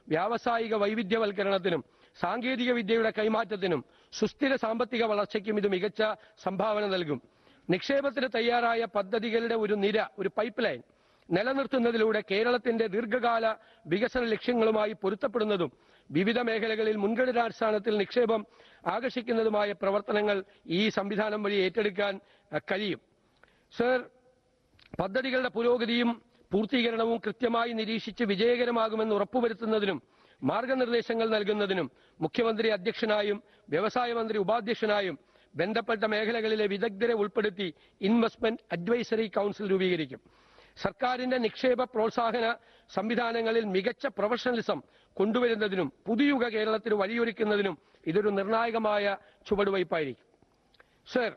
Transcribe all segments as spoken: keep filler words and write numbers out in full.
വ്യാവസായിക വൈവിധ്യവൽക്കരണത്തിനും സാങ്കേതിക വിദ്യയുടെ കൈമാറ്റത്തിനും സുസ്ഥിര സാമ്പത്തിക വളർച്ചയ്ക്കും ഇത് മികച്ച സംഭാവന നൽകും. നിക്ഷേപത്തിന് തയ്യാറായ പദ്ധതികളുടെ ഒരു നിര, ഒരു പൈപ്പ് ലൈൻ നിലനിർത്തുന്നതിലൂടെ കേരളത്തിന്റെ ദീർഘകാല വികസന ലക്ഷ്യങ്ങളുമായി പൊരുത്തപ്പെടുന്നതും വിവിധ മേഖലകളിൽ മുൻഗണനാടിസ്ഥാനത്തിൽ നിക്ഷേപം ആകർഷിക്കുന്നതുമായ പ്രവർത്തനങ്ങൾ ഈ സംവിധാനം വഴി ഏറ്റെടുക്കാൻ കഴിയും. സർ, പദ്ധതികളുടെ പുരോഗതിയും പൂർത്തീകരണവും കൃത്യമായി നിരീക്ഷിച്ച് വിജയകരമാകുമെന്ന് ഉറപ്പുവരുത്തുന്നതിനും മാർഗനിർദ്ദേശങ്ങൾ നൽകുന്നതിനും മുഖ്യമന്ത്രി അധ്യക്ഷനായും വ്യവസായ മന്ത്രി ഉപാധ്യക്ഷനായും ബന്ധപ്പെട്ട മേഖലകളിലെ വിദഗ്ധരെ ഉൾപ്പെടുത്തി ഇൻവെസ്റ്റ്മെന്റ് അഡ്വൈസറി കൗൺസിൽ രൂപീകരിക്കും. സർക്കാരിന്റെ നിക്ഷേപ പ്രോത്സാഹന സംവിധാനങ്ങളിൽ മികച്ച പ്രൊഫഷണലിസം കൊണ്ടുവരുന്നതിനും പുതുയുഗ കേരളത്തിന് വഴിയൊരുക്കുന്നതിനും ഇതൊരു നിർണായകമായ ചുവടുവയ്പായിരിക്കും. Sir,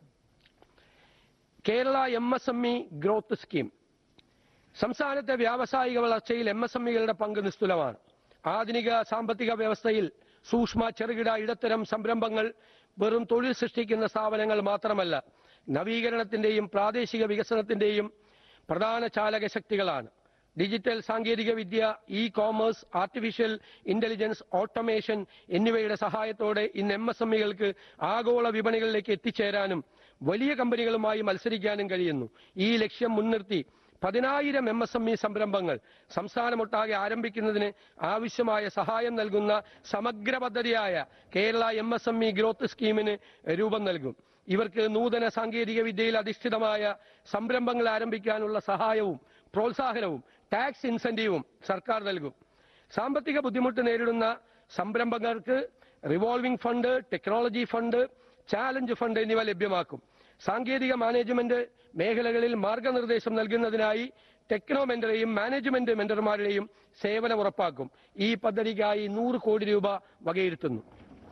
Kerala M S M E growth scheme. സംസ്ഥാനത്തെ വ്യാവസായിക വളർച്ചയിൽ എം എസ് എം ഇകളുടെ പങ്ക് നിസ്തുലമാണ്. ആധുനിക സാമ്പത്തിക വ്യവസ്ഥയിൽ സൂക്ഷ്മ ചെറുകിട ഇടത്തരം സംരംഭങ്ങൾ വെറും തൊഴിൽ സൃഷ്ടിക്കുന്ന സ്ഥാപനങ്ങൾ മാത്രമല്ല, നവീകരണത്തിന്റെയും പ്രാദേശിക വികസനത്തിന്റെയും പ്രധാന ചാലക ശക്തികളാണ്. ഡിജിറ്റൽ സാങ്കേതിക വിദ്യ, E commerce, artificial intelligence, automation എന്നിവയുടെ സഹായത്തോടെ ഇന്ന് എം എസ് എം ഇകൾക്ക് ആഗോള വിപണികളിലേക്ക് എത്തിച്ചേരാനും വലിയ കമ്പനികളുമായി മത്സരിക്കാനും കഴിയുന്നു. ഈ ലക്ഷ്യം മുൻനിർത്തി പതിനായിരം എം എസ് എം ഇ സംരംഭങ്ങൾ സംസ്ഥാനമൊട്ടാകെ ആരംഭിക്കുന്നതിന് ആവശ്യമായ സഹായം നൽകുന്ന സമഗ്ര പദ്ധതിയായ Kerala M S M E growth സ്കീമിന് രൂപം നൽകും. ഇവർക്ക് നൂതന സാങ്കേതിക വിദ്യയിൽ അധിഷ്ഠിതമായ സംരംഭങ്ങൾ ആരംഭിക്കാനുള്ള സഹായവും പ്രോത്സാഹനവും ടാക്സ് ഇൻസെന്റീവും സർക്കാർ നൽകും. സാമ്പത്തിക ബുദ്ധിമുട്ട് നേരിടുന്ന സംരംഭകർക്ക് revolving fund, technology fund, challenge fund എന്നിവ ലഭ്യമാക്കും. സാങ്കേതിക മാനേജ്മെന്റ് മേഖലകളിൽ മാർഗനിർദ്ദേശം നൽകുന്നതിനായി ടെക്നോ മെന്ററെയും മാനേജ്മെന്റ് മെന്റർമാരുടെയും സേവനം ഉറപ്പാക്കും. ഈ പദ്ധതിക്കായി നൂറ് കോടി രൂപ വകയിരുത്തുന്നു.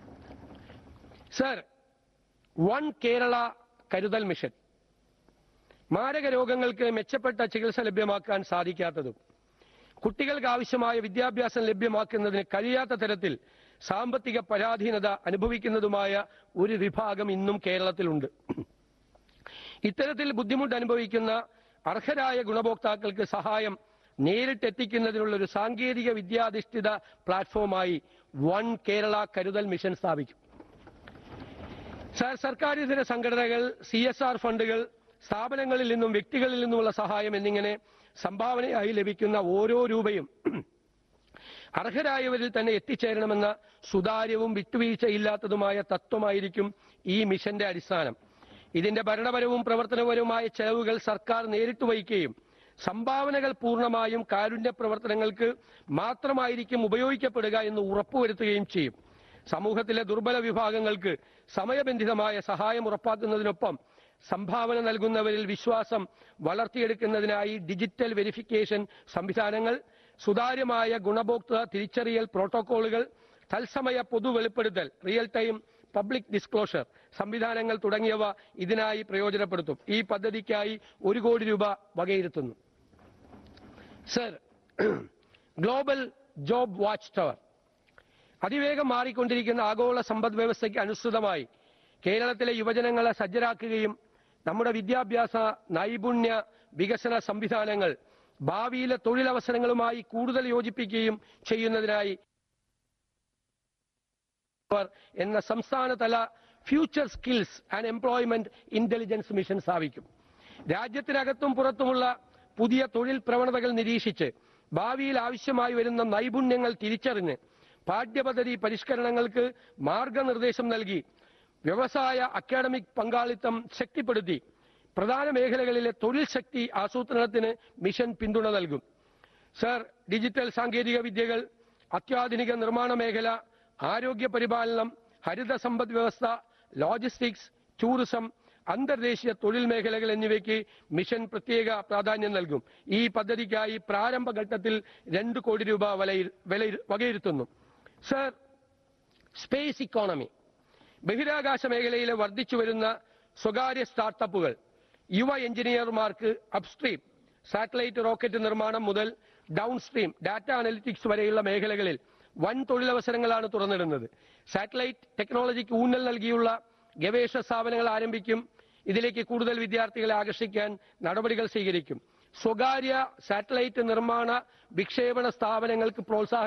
സർ, വൺ കേരള കരുതൽ മിഷൻ. മാരക രോഗങ്ങൾക്ക് മെച്ചപ്പെട്ട ചികിത്സ ലഭ്യമാക്കാൻ സാധിക്കാത്തതും കുട്ടികൾക്ക് ആവശ്യമായ വിദ്യാഭ്യാസം ലഭ്യമാക്കുന്നതിന് കഴിയാത്ത തരത്തിൽ സാമ്പത്തിക പരാധീനത അനുഭവിക്കുന്നതുമായ ഒരു വിഭാഗം ഇന്നും കേരളത്തിലുണ്ട്. ഇത്തരത്തിൽ ബുദ്ധിമുട്ട് അനുഭവിക്കുന്ന അർഹരായ ഗുണഭോക്താക്കൾക്ക് സഹായം നേരിട്ടെത്തിക്കുന്നതിനുള്ള ഒരു സാങ്കേതിക വിദ്യാധിഷ്ഠിത പ്ലാറ്റ്ഫോമായി വൺ കേരള കരുതൽ മിഷൻ സ്ഥാപിക്കും. സർക്കാരിതര സംഘടനകൾ, സി എസ് ആർ ഫണ്ടുകൾ, സ്ഥാപനങ്ങളിൽ നിന്നും വ്യക്തികളിൽ നിന്നുമുള്ള സഹായം എന്നിങ്ങനെ സംഭാവനയായി ലഭിക്കുന്ന ഓരോ രൂപയും അർഹരായവരിൽ തന്നെ എത്തിച്ചേരണമെന്ന സുതാര്യവും വിട്ടുവീഴ്ചയില്ലാത്തതുമായ തത്വമായിരിക്കും ഈ മിഷന്റെ അടിസ്ഥാനം. ഇതിന്റെ ഭരണപരവും പ്രവർത്തനപരവുമായ ചെലവുകൾ സർക്കാർ നേരിട്ട് വഹിക്കുകയും സംഭാവനകൾ പൂർണ്ണമായും കാരുണ്യ പ്രവർത്തനങ്ങൾക്ക് മാത്രമായിരിക്കും ഉപയോഗിക്കപ്പെടുക എന്ന് ഉറപ്പുവരുത്തുകയും ചെയ്യും. സമൂഹത്തിലെ ദുർബല വിഭാഗങ്ങൾക്ക് സമയബന്ധിതമായ സഹായം ഉറപ്പാക്കുന്നതിനൊപ്പം സംഭാവന നൽകുന്നവരിൽ വിശ്വാസം വളർത്തിയെടുക്കുന്നതിനായി ഡിജിറ്റൽ വെരിഫിക്കേഷൻ സംവിധാനങ്ങൾ, സുതാര്യമായ ഗുണഭോക്തൃ തിരിച്ചറിയൽ പ്രോട്ടോക്കോളുകൾ, തത്സമയ പൊതു വെളിപ്പെടുത്തൽ റിയൽ ടൈം പബ്ലിക് ഡിസ്ക്ലോഷർ സംവിധാനങ്ങൾ തുടങ്ങിയവ ഇതിനായി പ്രയോജനപ്പെടുത്തും. ഈ പദ്ധതിക്കായി ഒരു കോടി രൂപ വകയിരുത്തുന്നു. Sir, global job watch tower. അതിവേഗം മാറിക്കൊണ്ടിരിക്കുന്ന ആഗോള സമ്പദ് വ്യവസ്ഥയ്ക്ക് അനുസൃതമായി കേരളത്തിലെ യുവജനങ്ങളെ സജ്ജരാക്കുകയും നമ്മുടെ വിദ്യാഭ്യാസ നൈപുണ്യ വികസന സംവിധാനങ്ങൾ ഭാവിയിലെ തൊഴിലവസരങ്ങളുമായി കൂടുതൽ യോജിപ്പിക്കുകയും ചെയ്യുന്നതിനായി എന്ന സംസ്ഥാനതല future skills and employment intelligence mission സ്ഥാപിക്കും. രാജ്യത്തിനകത്തും പുറത്തുമുള്ള പുതിയ തൊഴിൽ പ്രവണതകൾ നിരീക്ഷിച്ച് ഭാവിയിൽ ആവശ്യമായി വരുന്ന നൈപുണ്യങ്ങൾ തിരിച്ചറിഞ്ഞ് പാഠ്യപദ്ധതി പരിഷ്കരണങ്ങൾക്ക് മാർഗനിർദ്ദേശം നൽകി വ്യവസായ അക്കാഡമിക് പങ്കാളിത്തം ശക്തിപ്പെടുത്തി പ്രധാന മേഖലകളിലെ തൊഴിൽ ശക്തി ആസൂത്രണത്തിന് മിഷൻ പിന്തുണ നൽകും. സർ, ഡിജിറ്റൽ സാങ്കേതിക വിദ്യകൾ, അത്യാധുനിക നിർമ്മാണ മേഖല, ആരോഗ്യ പരിപാലനം, ഹരിത സമ്പദ് വ്യവസ്ഥ, ലോജിസ്റ്റിക്സ്, ടൂറിസം, അന്തർദേശീയ തൊഴിൽ മേഖലകൾ എന്നിവയ്ക്ക് മിഷൻ പ്രത്യേക പ്രാധാന്യം നൽകും. ഈ പദ്ധതിക്കായി പ്രാരംഭഘട്ടത്തിൽ രണ്ട് കോടി രൂപ വകയിരുത്തുന്നു. Sir, space economy. ബഹിരാകാശ മേഖലയിലെ വർദ്ധിച്ചുവരുന്ന സ്വകാര്യ സ്റ്റാർട്ടപ്പുകൾ യുവ എഞ്ചിനീയർമാർക്ക് അപ്സ്ട്രീം സാറ്റലൈറ്റ് റോക്കറ്റ് നിർമ്മാണം മുതൽ ഡൗൺസ്ട്രീം ഡാറ്റ അനലിറ്റിക്സ് വരെയുള്ള മേഖലകളിൽ വൻ തൊഴിലവസരങ്ങളാണ് തുറന്നിടുന്നത്. സാറ്റലൈറ്റ് ടെക്നോളജിക്ക് ഊന്നൽ നൽകിയുള്ള ഗവേഷണ സ്ഥാപനങ്ങൾ ആരംഭിക്കും. ഇതിലേക്ക് കൂടുതൽ വിദ്യാർത്ഥികളെ ആകർഷിക്കാൻ നടപടികൾ സ്വീകരിക്കും. സ്വകാര്യ സാറ്റലൈറ്റ് നിർമ്മാണ വിക്ഷേപണ സ്ഥാപനങ്ങൾക്ക് പ്രോത്സാഹനം